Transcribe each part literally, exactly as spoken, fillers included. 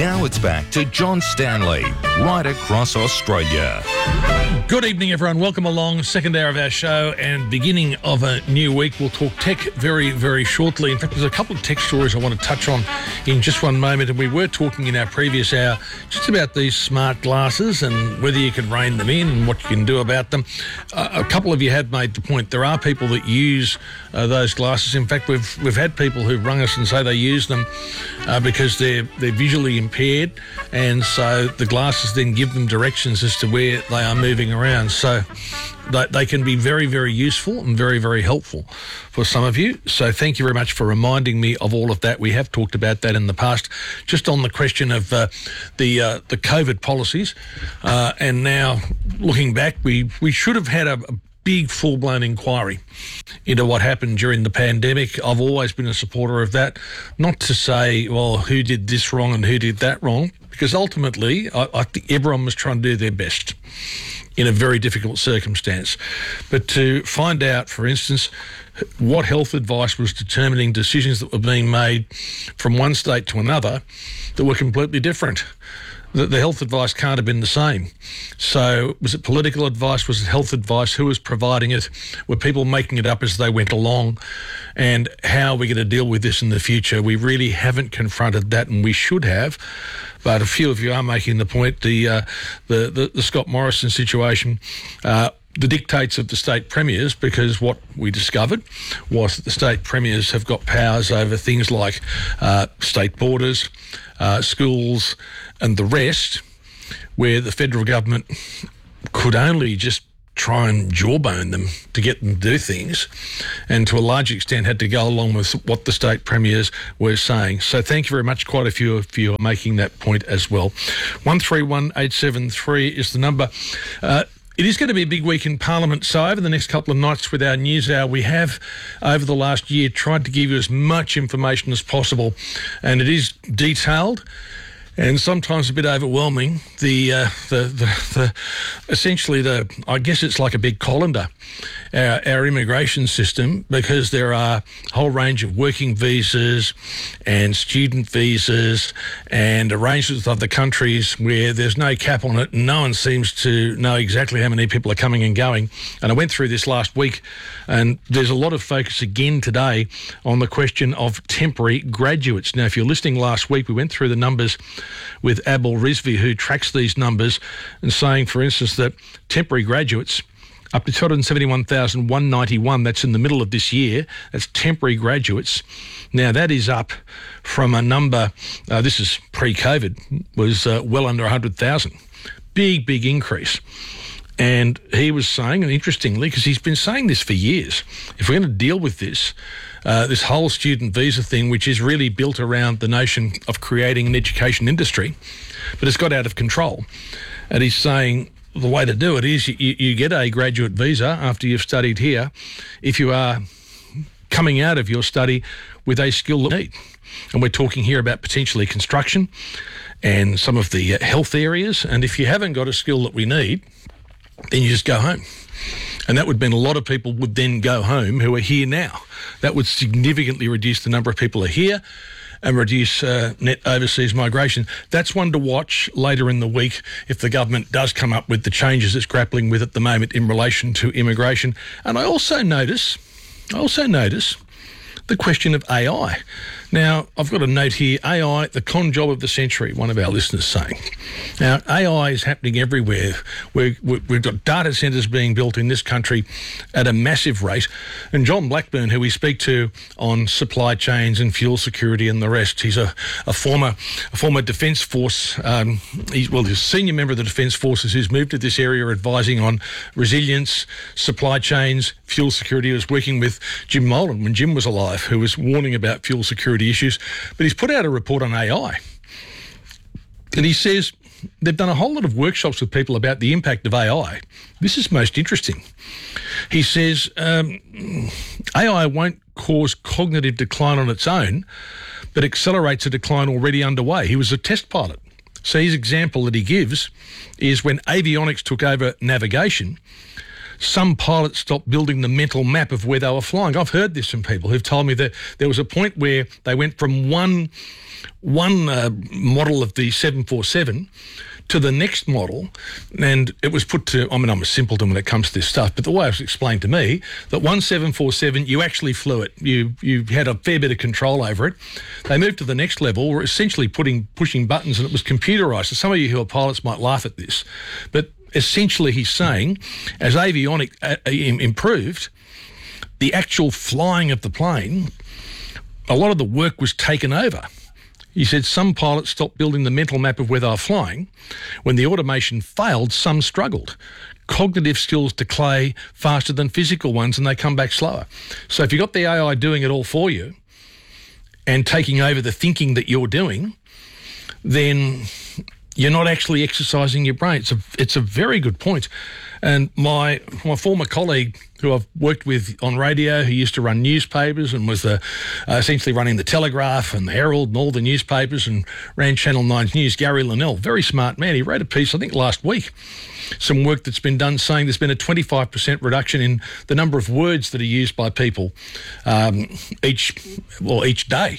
Now it's back to John Stanley, right across Australia. Good evening, everyone. Welcome along. Second hour of our show and beginning of a new week. We'll talk tech very, very shortly. In fact, there's a couple of tech stories I want to touch on in just one moment. And we were talking in our previous hour just about these smart glasses and whether you can rein them in and what you can do about them. Uh, a couple of you have made the point. There are people that use uh, those glasses. In fact, we've we've had people who've rung us and say they use them uh, because they're they're visually impaired, and so the glasses then give them directions as to where they are moving around. So they, they can be very, very useful and very, very helpful for some of you. So thank you very much for reminding me of all of that. We have talked about that in the past, just on the question of uh, the uh, the COVID policies. Uh, and now, looking back, we, we should have had a, a big full-blown inquiry into what happened during the pandemic. I've always been a supporter of that. Not to say, well, who did this wrong and who did that wrong, because ultimately I, I think everyone was trying to do their best in a very difficult circumstance. But to find out, for instance, what health advice was determining decisions that were being made from one state to another that were completely different. The, the health advice can't have been the same. So was it political advice? Was it health advice? Who was providing it? Were people making it up as they went along? And how are we going to deal with this in the future? We really haven't confronted that, and we should have. But a few of you are making the point, the uh, the, the, the Scott Morrison situation, uh, the dictates of the state premiers, because what we discovered was that the state premiers have got powers over things like uh, state borders, uh, schools and the rest, where the federal government could only just try and jawbone them to get them to do things, and to a large extent had to go along with what the state premiers were saying. So thank you very much. Quite a few of you are making that point as well. one three one eight seven three is the number. Uh, It is going to be a big week in Parliament, so over the next couple of nights with our news hour, we have, over the last year, tried to give you as much information as possible, and it is detailed and sometimes a bit overwhelming. The, uh, the, the, the, essentially the, I guess it's like a big colander, our, our immigration system, because there are a whole range of working visas and student visas and arrangements with other countries where there's no cap on it and no one seems to know exactly how many people are coming and going. And I went through this last week, and there's a lot of focus again today on the question of temporary graduates. Now, if you're listening last week, we went through the numbers with Abel Rizvi, who tracks these numbers, and saying, for instance, that temporary graduates, up to two hundred seventy-one thousand one hundred ninety-one, that's in the middle of this year, that's temporary graduates. Now, that is up from a number, uh, this is pre-COVID, was uh, well under one hundred thousand. Big, big increase. And he was saying, and interestingly, because he's been saying this for years, if we're going to deal with this, uh, this whole student visa thing, which is really built around the notion of creating an education industry, but it's got out of control. And he's saying the way to do it is you, you get a graduate visa after you've studied here if you are coming out of your study with a skill that you need. And we're talking here about potentially construction and some of the health areas. And if you haven't got a skill that we need, then you just go home. And that would mean a lot of people would then go home who are here now. That would significantly reduce the number of people who are here and reduce uh, net overseas migration. That's one to watch later in the week if the government does come up with the changes it's grappling with at the moment in relation to immigration. And I also notice, I also notice the question of A I. Now, I've got a note here, A I, the con job of the century, one of our listeners saying. Now, A I is happening everywhere. We're, we've got data centres being built in this country at a massive rate. And John Blackburn, who we speak to on supply chains and fuel security and the rest, he's a, a former a former Defence Force, um, he's, well, he's a senior member of the Defence Forces who's moved to this area advising on resilience, supply chains, fuel security. He was working with Jim Molan when Jim was alive, who was warning about fuel security issues, but he's put out a report on A I. And he says they've done a whole lot of workshops with people about the impact of A I. This is most interesting. He says um, A I won't cause cognitive decline on its own, but accelerates a decline already underway. He was a test pilot. So his example that he gives is when avionics took over navigation, some pilots stopped building the mental map of where they were flying. I've heard this from people who've told me that there was a point where they went from one one uh, model of the seven forty-seven to the next model, and it was put to, I mean, I'm a simpleton when it comes to this stuff, but the way it was explained to me, that one seven forty-seven, you actually flew it. You you had a fair bit of control over it. They moved to the next level, were essentially putting pushing buttons, and it was computerised. So some of you who are pilots might laugh at this, but essentially he's saying, as avionics uh, improved, the actual flying of the plane, a lot of the work was taken over. He said some pilots stopped building the mental map of where they were flying. When the automation failed, some struggled. Cognitive skills decay faster than physical ones, and they come back slower. So if you've got the A I doing it all for you and taking over the thinking that you're doing, then you're not actually exercising your brain. It's a, it's a very good point. And my my former colleague, who I've worked with on radio, who used to run newspapers and was the, uh, essentially running the Telegraph and the Herald and all the newspapers and ran Channel nine's news, Gary Linnell, very smart man. He wrote a piece, I think, last week, some work that's been done saying there's been a twenty-five percent reduction in the number of words that are used by people um, each, well, each day.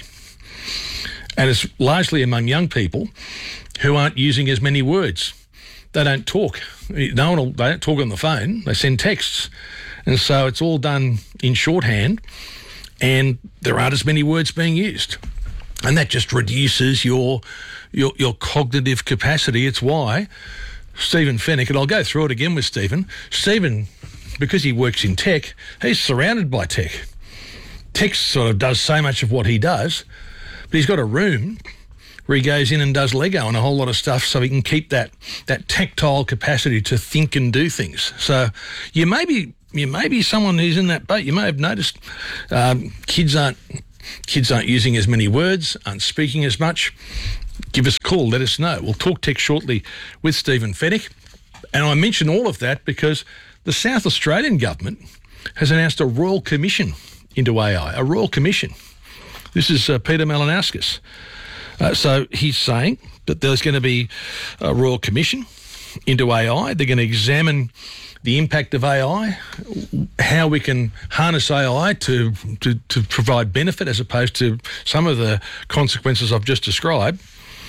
And it's largely among young people who aren't using as many words. They don't talk. No one will, they don't talk on the phone. They send texts. And so it's all done in shorthand, and there aren't as many words being used. And that just reduces your your, your cognitive capacity. It's why Stephen Fenech, and I'll go through it again with Stephen. Stephen, because he works in tech, he's surrounded by tech. Tech sort of does so much of what he does, but he's got a room where he goes in and does Lego and a whole lot of stuff so he can keep that that tactile capacity to think and do things. So you may be, you may be someone who's in that boat. You may have noticed um, kids aren't kids aren't using as many words, aren't speaking as much. Give us a call, let us know. We'll talk tech shortly with Stephen Fenech. And I mention all of that because the South Australian government has announced a royal commission into A I, a royal commission. This is uh, Peter Malinauskas. Uh, so he's saying that there's going to be a royal commission into A I. They're going to examine the impact of A I, how we can harness A I to, to, to provide benefit as opposed to some of the consequences I've just described.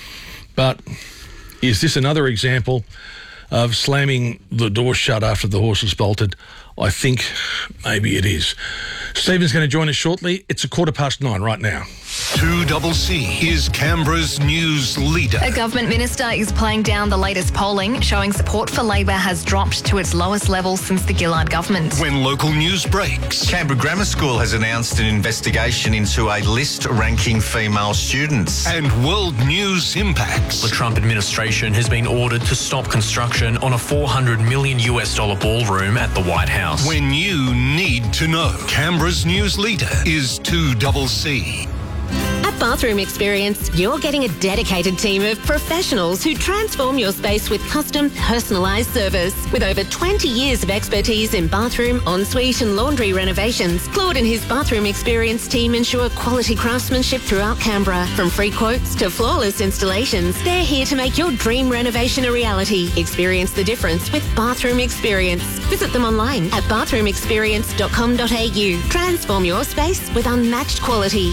But is this another example of slamming the door shut after the horse has bolted? I think maybe it is. Stephen's going to join us shortly. It's a quarter past nine right now. two C C is Canberra's news leader. A government minister is playing down the latest polling, showing support for Labor has dropped to its lowest level since the Gillard government. When local news breaks, Canberra Grammar School has announced an investigation into a list ranking female students. And world news impacts. The Trump administration has been ordered to stop construction on a four hundred million US dollar ballroom at the White House. When you need to know, Canberra's news leader is two C C. At Bathroom Experience, you're getting a dedicated team of professionals who transform your space with custom, personalised service. With over twenty years of expertise in bathroom, ensuite and laundry renovations, Claude and his Bathroom Experience team ensure quality craftsmanship throughout Canberra. From free quotes to flawless installations, they're here to make your dream renovation a reality. Experience the difference with Bathroom Experience. Visit them online at bathroom experience dot com dot a u. Transform your space with unmatched quality.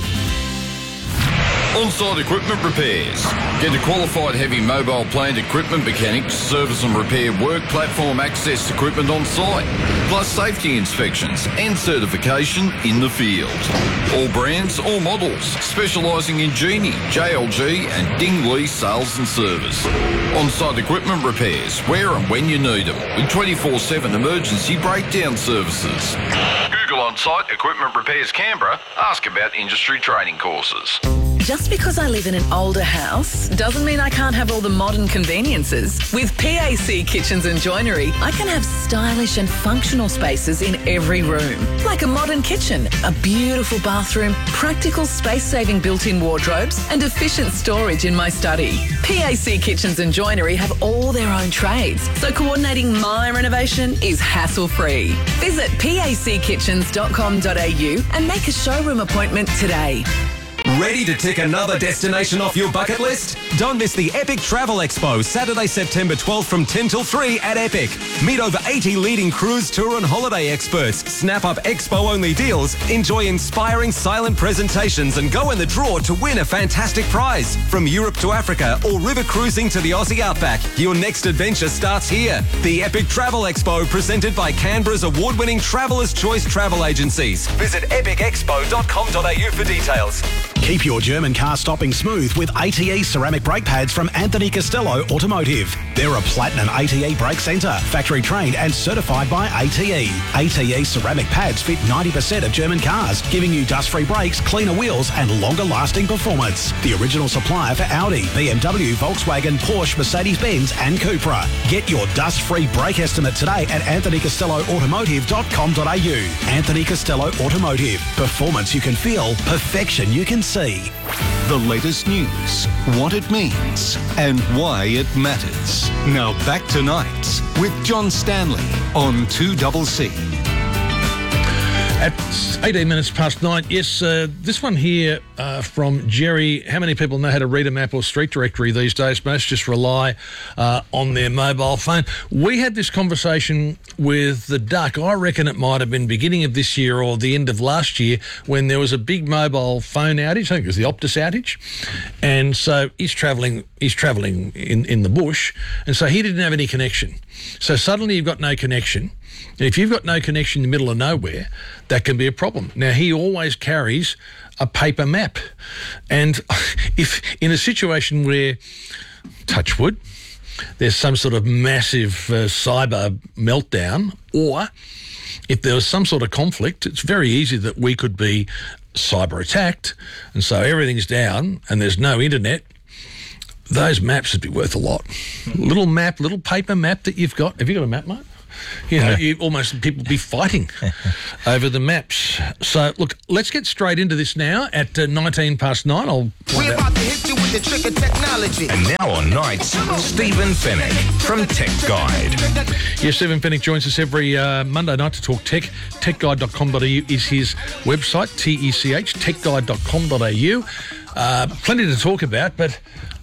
On-site equipment repairs. Get a qualified heavy mobile plant equipment mechanics, service and repair work platform access equipment on site, plus safety inspections and certification in the field. All brands, all models, specialising in Genie, J L G and Dingley sales and service. On-site equipment repairs, where and when you need them, with twenty-four seven emergency breakdown services. Google On-Site Equipment Repairs Canberra. Ask about industry training courses. Just because I live in an older house doesn't mean I can't have all the modern conveniences. With P A C Kitchens and Joinery, I can have stylish and functional spaces in every room. Like a modern kitchen, a beautiful bathroom, practical space-saving built-in wardrobes and efficient storage in my study. P A C Kitchens and Joinery have all their own trades, so coordinating my renovation is hassle-free. Visit p a c kitchens dot com dot a u and make a showroom appointment today. Ready to tick another destination off your bucket list? Don't miss the Epic Travel Expo, Saturday, September twelfth from ten till three at Epic. Meet over eighty leading cruise, tour and holiday experts. Snap up expo-only deals, enjoy inspiring silent presentations and go in the draw to win a fantastic prize. From Europe to Africa or river cruising to the Aussie Outback, your next adventure starts here. The Epic Travel Expo, presented by Canberra's award-winning Traveller's Choice Travel Agencies. Visit epic expo dot com dot a u for details. Keep your German car stopping smooth with A T E ceramic brake pads from Anthony Costello Automotive. They're a platinum A T E brake centre, factory trained and certified by A T E. A T E ceramic pads fit ninety percent of German cars, giving you dust-free brakes, cleaner wheels and longer-lasting performance. The original supplier for Audi, B M W, Volkswagen, Porsche, Mercedes-Benz and Cupra. Get your dust-free brake estimate today at anthony costello automotive dot com dot a u. Anthony Costello Automotive. Performance you can feel, perfection you can see. The latest news, what it means, and why it matters. Now back to Nights with John Stanley on two C C. At eighteen minutes past nine, yes, uh, this one here uh, from Jerry. How many people know how to read a map or street directory these days? Most just rely uh, on their mobile phone. We had this conversation with the Duck. I reckon it might have been beginning of this year or the end of last year when there was a big mobile phone outage. I think it was the Optus outage. And so he's travelling he's travelling in, in the bush, and so he didn't have any connection. So suddenly you've got no connection. And if you've got no connection in the middle of nowhere, that can be a problem. Now, he always carries a paper map. And if in a situation where, touch wood, there's some sort of massive uh, cyber meltdown, or if there was some sort of conflict, it's very easy that we could be cyber attacked, and so everything's down and there's no internet. Those maps would be worth a lot. Little map, little paper map that you've got. Have you got a map, mate? You know, you almost people be fighting over the maps. So, look, let's get straight into this now at uh, nineteen past nine. I'll We're about to hit you with the trick of technology. And now on Nights, Stephen Fennick from Tech Guide. Yes, Stephen Fennick joins us every uh, Monday night to talk tech. tech guide dot com dot a u is his website, T E C H, tech guide dot com dot a u. Uh, plenty to talk about, but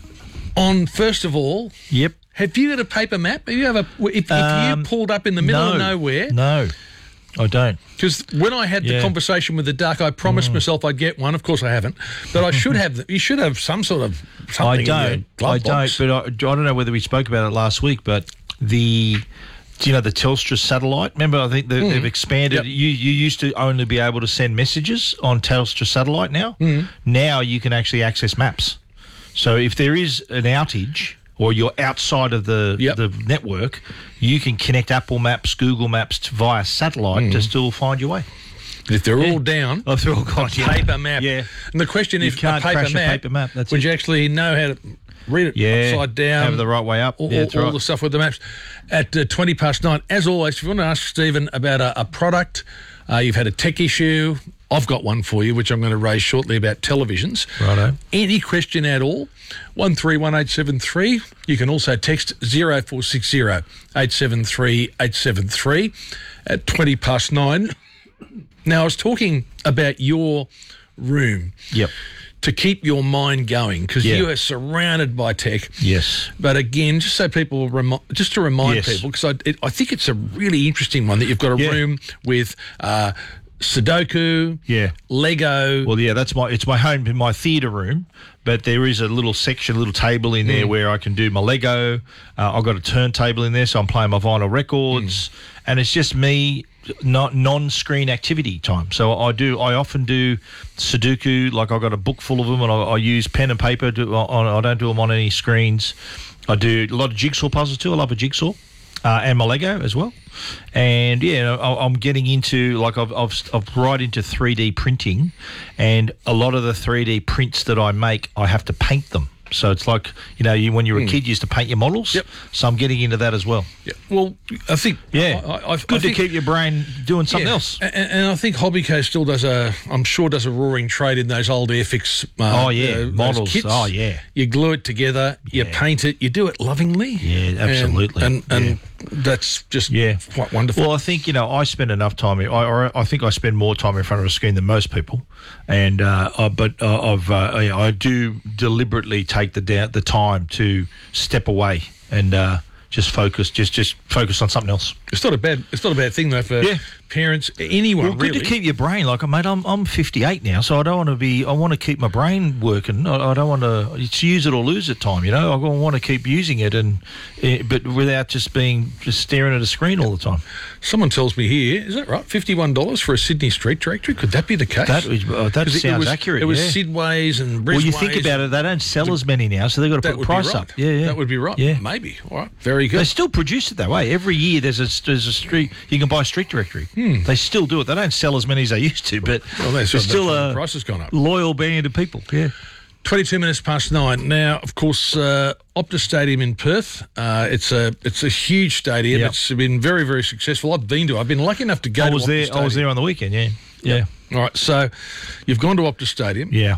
on, first of all... Yep. Have you got a paper map? Have you ever, if, Um, if you pulled up in the middle no, of nowhere? No, I don't. Because when I had the Yeah. conversation with the Duck, I promised Mm. myself I'd get one. Of course, I haven't, but I should have. You should have some sort of something. I in your don't. glove I box. don't. But I, I don't know whether we spoke about it last week. But the, do you know the Telstra satellite? Remember, I think they, Mm. they've expanded. Yep. You you used to only be able to send messages on Telstra satellite. Now, Mm. now you can actually access maps. So if there is an outage, or you're outside of the Yep. the network, you can connect Apple Maps, Google Maps to, via satellite Mm. to still find your way. If they're all down, oh, they're all gone. a paper map. Yeah. And the question You is, can't a paper crash map, a paper map. That's would it. you actually know how to read it Yeah. upside down? Have it the right way up. All, Yeah, all, that's all right. the stuff with the maps. At uh, twenty past nine, as always, if you want to ask Stephen about a, a product, uh, you've had a tech issue, I've got one for you, which I'm going to raise shortly about televisions. Righto. Any question at all, one three one eight seven three. You can also text zero four six zero eight seven three eight seven three at twenty past nine. Now, I was talking about your room. Yep. To keep your mind going, because Yeah. you are surrounded by tech. Yes. But again, just so people, remi- just to remind Yes. people, because I, it, I think it's a really interesting one that you've got a Yeah. room with uh, Sudoku, Yeah. Lego. Well, yeah, that's my it's my home, my theatre room, but there is a little section, a little table in there Mm. where I can do my Lego. Uh, I've got a turntable in there, so I'm playing my vinyl records, and it's just me, not non-screen activity time. So I do, I often do Sudoku, like I've got a book full of them, and I, I use pen and paper. To, I, I don't do them on any screens. I do a lot of jigsaw puzzles too. I love a jigsaw. Uh, and my Lego as well, and yeah, I, I'm getting into like I've, I've I've right into three D printing, and a lot of the three D prints that I make, I have to paint them. So it's like, you know, you, when you were a Mm. kid, you used to paint your models. Yep. So I'm getting into that as well. Yeah. Well, I think Yeah, I, I, I good think, to keep your brain doing something yeah. else. And, and I think Hobbyco still does a, I'm sure does a roaring trade in those old Airfix uh, Oh, yeah, uh, those models. kits. Oh, yeah. You glue it together, you paint it, you do it lovingly. Yeah, absolutely. And, and, and that's just Yeah. quite wonderful. Well, I think, you know, I spend enough time, I, or I think I spend more time in front of a screen than most people. And, uh, I, but uh, I've, uh, I, I do deliberately take the da- the time to step away and uh, just focus, just just focus on something else. It's not a bad. It's not a bad thing though for Yeah. parents, anyone. Well, good really. to keep your brain like, mate. I'm I'm fifty-eight now, so I don't want to be. I want to keep my brain working. I, I don't want to. It's use it or lose it time. You know, I want to keep using it, and uh, but without just being just staring at a screen all the time. Someone tells me here, is that right? Fifty-one dollars for a Sydney Street Directory. Could that be the case? That was, uh, that 'Cause it- sounds it was, accurate. It was yeah. Sidways and Brisways. Well, you think about it, they don't sell as many now, so they've got to That put would the be price right. up. Yeah, yeah, That would be right. Yeah. Maybe. All right. Very good. They still produce it that way. Every year there's a there's a street you can buy a street directory. Hmm. They still do it. They don't sell as many as they used to, but Well, that's there's still the a price has gone up. loyal band of people. Yeah. twenty-two minutes past nine. Now, of course, uh, Optus Stadium in Perth. Uh, it's a it's a huge stadium. Yep. It's been very very successful. I've been to. I've been lucky enough to go. I to was Optus there. Stadium. I was there on the weekend. Yeah. Yeah. All right. So, you've gone to Optus Stadium. Yeah.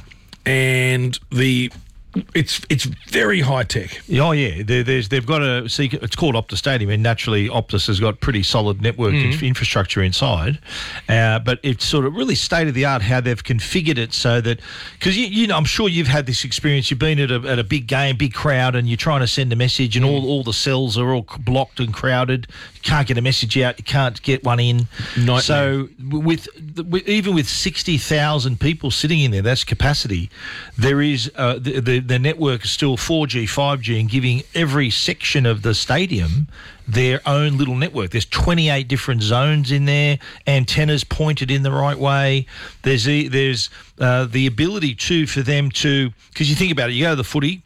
And the it's it's very high tech. Oh yeah, there, there's they've got a see. It's called Optus Stadium, and naturally Optus has got pretty solid network Mhm. inf- infrastructure inside. Uh, but it's sort of really state of the art how they've configured it so that because you, you know I'm sure you've had this experience. You've been at a, at a big game, big crowd, and you're trying to send a message, and all all the cells are all blocked and crowded. You can't get a message out. You can't get one in. Nightmare. So with, with even with sixty thousand people sitting in there, that's capacity. There is uh, the, the the network is still four G, five G, and giving every section of the stadium their own little network. There's twenty-eight different zones in there, antennas pointed in the right way. There's the, there's uh, the ability too for them to, because you think about it, you go to the footy,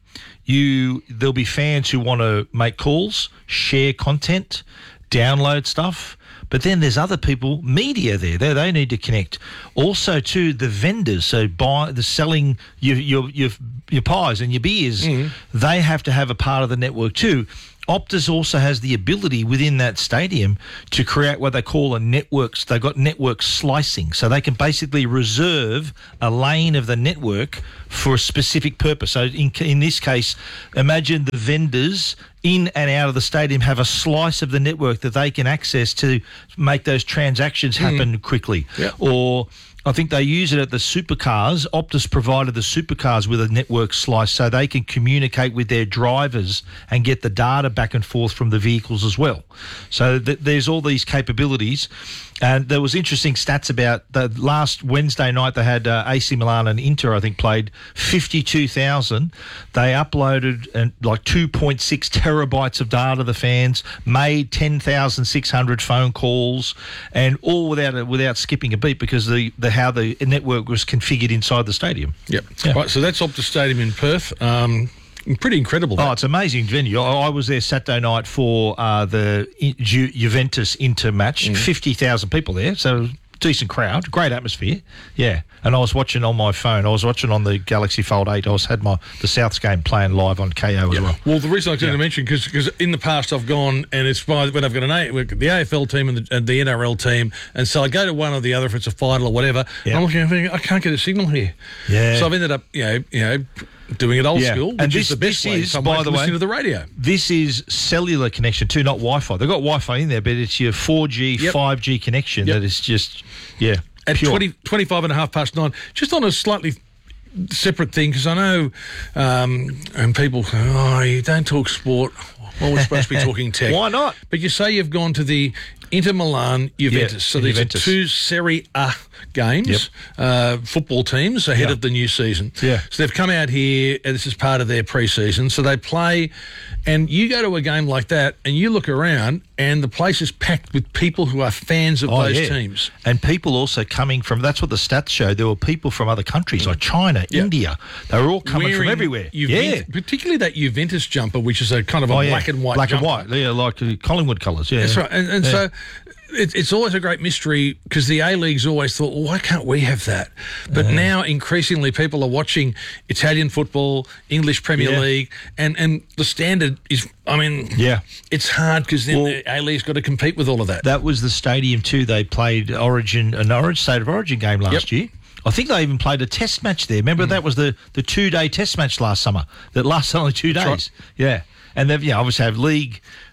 you there'll be fans who want to make calls, share content, download stuff. But then there's other people, media there. They they need to connect. Also, to the vendors, so buy the selling your your your, your pies and your beers. Mm. They have to have a part of the network too. Optus also has the ability within that stadium to create what they call a network. They've got network slicing, so they can basically reserve a lane of the network for a specific purpose. So in, in this case, imagine the vendors in and out of the stadium have a slice of the network that they can access to make those transactions happen mm. quickly. Yep. Or I think they use it at the supercars. Optus provided the supercars with a network slice so they can communicate with their drivers and get the data back and forth from the vehicles as well. So th- there's all these capabilities. And there was interesting stats about the last Wednesday night they had uh, A C Milan and Inter, I think, played fifty-two thousand. They uploaded uh, like two point six terabytes of data, the fans, made ten thousand six hundred phone calls, and all without without skipping a beat because the, the how the network was configured inside the stadium. Yep. Yeah. Right, so that's Optus Stadium in Perth. Um, pretty incredible. Oh, it's an amazing venue. I, I was there Saturday night for uh, the Ju- Juventus Inter match. Mm. fifty thousand people there, so decent crowd, great atmosphere. Yeah, and I was watching on my phone. I was watching on the Galaxy Fold eight. I was had my the Souths game playing live on K O as Yeah. well. Well, the reason I was going Yeah. to mention because in the past I've gone and it's by when I've got an A, the A F L team and the, and the N R L team, and so I go to one or the other if it's a final or whatever. Yeah. I'm looking, I'm thinking, I can't get a signal here. Yeah. So I've ended up, you know, you know, doing it old Yeah. school, which And is this- the best this way. is, Some by way to the listen way- to the radio. This is cellular connection too, not Wi-Fi. They've got Wi-Fi in there, but it's your four G, Yep. five G connection Yep. that is just, yeah, At pure. twenty, twenty-five and a half past nine, just on a slightly separate thing, because I know, um, and people go, oh, you don't talk sport. Well, we're supposed to be talking tech. Why not? But you say you've gone to the Inter Milan Juventus. Yeah, so these Juventus. are two Serie A games, Yep. uh, football teams ahead Yeah. of the new season. Yeah. So they've come out here, and this is part of their pre-season. So they play, and you go to a game like that, and you look around, and the place is packed with people who are fans of Oh, those yeah. teams. And people also coming from, that's what the stats show, there were people from other countries like China, Yeah. India. They were all coming from Wearing everywhere. Juven- yeah. particularly that Juventus jumper, which is a kind of a Oh, yeah. black and white Black jumper. and white, yeah, like uh, Collingwood colours, yeah. That's right. And, and Yeah. so it, it's always a great mystery because the A-League's always thought, well, why can't we have that? But Uh-huh. now increasingly people are watching Italian football, English Premier Yeah. League, and, and the standard is, I mean, Yeah. it's hard because then Well, the A-League's got to compete with all of that. That was the stadium too. They played Origin, an Orange State of Origin game last Yep. year. I think they even played a test match there. Remember that was the, the two day test match last summer that lasted only two days. right. Yeah, and they've yeah obviously have league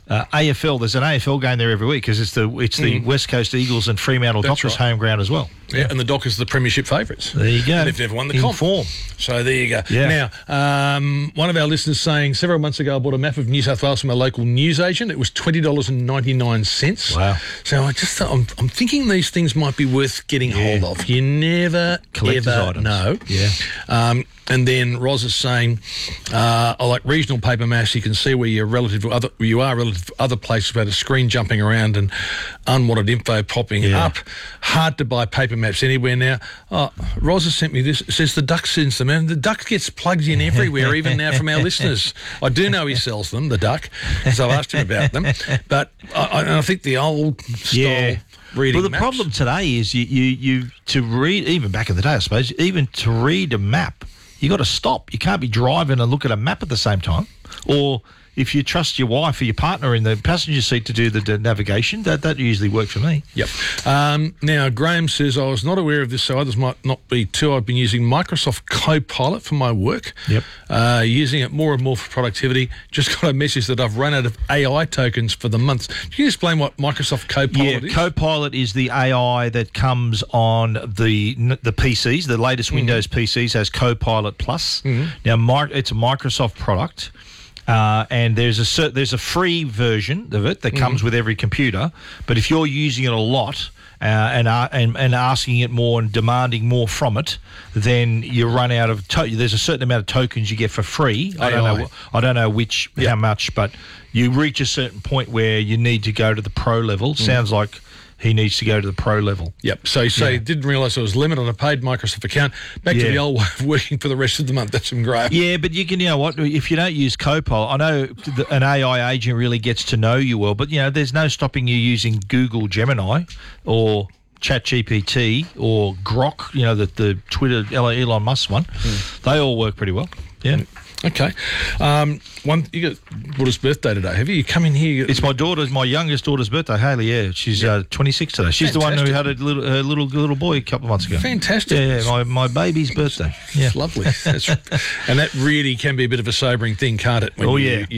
Uh, A F L, there's an A F L game there every week because it's the it's the Mm. West Coast Eagles and Fremantle That's Dockers right. home ground as well. Yeah, and the Dockers are the premiership favourites. There you go. And they've never won the In comp. form. So there you go. Yeah. Now, um, one of our listeners saying several months ago I bought a map of New South Wales from a local newsagent. It was twenty dollars ninety-nine. Wow. So I just I'm, I'm thinking these things might be worth getting hold of. You never, Collector's ever items. know. Yeah. Um, and then Roz is saying, uh, I like regional paper maps. You can see where you're relative to other, where you are relative to other places without a screen jumping around and unwanted info popping Yeah. up. Hard to buy paper maps anywhere now. Oh, Roz has sent me this. It says the Duck sends them, and the Duck gets plugged in everywhere, even now from our listeners. I do know he sells them, the Duck, because I've asked him about them. But I, I think the old style Yeah. reading Well, the maps. problem today is you, you, you to read, even back in the day, I suppose, even to read a map, you got to stop. You can't be driving and look at a map at the same time. Or if you trust your wife or your partner in the passenger seat to do the, the navigation, that, that usually worked for me. Yep. Um, now, Graham says, I was not aware of this, so others might not be too. I've been using Microsoft Copilot for my work. Yep. Uh, using it more and more for productivity. Just got a message that I've run out of A I tokens for the month. Can you explain what Microsoft Copilot Yeah, is? Copilot is the A I that comes on the the P Cs. The latest Mm-hmm. Windows P Cs has Copilot Plus. Now, Mi- it's a Microsoft product. Uh, and there's a cer- there's a free version of it that comes with every computer. But if you're using it a lot uh, and, uh, and and asking it more and demanding more from it, then you run out of. To- there's a certain amount of tokens you get for free. I don't A I. know. I don't know which how much, but you reach a certain point where you need to go to the pro level. Sounds like he needs to go to the pro level. Yep. So you say Yeah. didn't realise there was a limit on a paid Microsoft account. Back to Yeah. the old way of working for the rest of the month. That's some Graham. Yeah, but you can, you know what, if you don't use Copilot, I know the, an A I agent really gets to know you well, but, you know, there's no stopping you using Google Gemini or ChatGPT or Grok, you know, the, the Twitter, Elon Musk one. They all work pretty well. Yeah. Okay. Um, one, you got daughter's birthday today. Have you? You come in here. It's my daughter's, my youngest daughter's birthday, Haley. Yeah, she's uh, twenty-six today. She's the one who had a little, her little little boy a couple of months ago. Fantastic. Yeah, yeah, my, my baby's birthday. Yeah, Lovely. That's, and that really can be a bit of a sobering thing, can't it? When Oh, you- yeah.